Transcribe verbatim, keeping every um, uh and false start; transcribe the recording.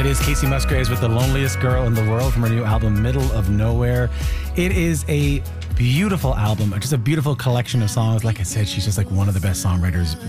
It is Kacey Musgraves with The Loneliest Girl in the World from her new album, Middle of Nowhere. It is a beautiful album, just a beautiful collection of songs. Like I said, she's just like one of the best songwriters